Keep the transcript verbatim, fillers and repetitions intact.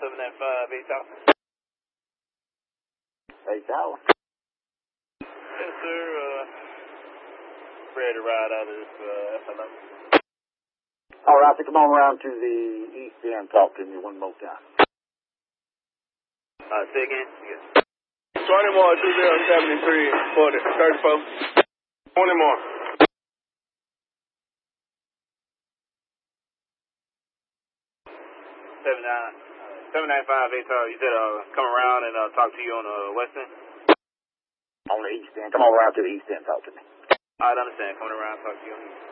seven nine five, eight thousand. eight thousand. Yes, sir. Uh, ready to ride out of this uh, F eleven. All right, so come on around to the east end. Talk to me one more time. Uh, say again? Yes. twenty more, two zero seventy-three, forty, thirty-four. twenty more. seven nine, seven nine five, eight thousand. You said uh, come around and uh, talk to you on the uh, west end? On the east end. Come on around to the east end. Talk to me. I understand. Coming around, talk to you on the east.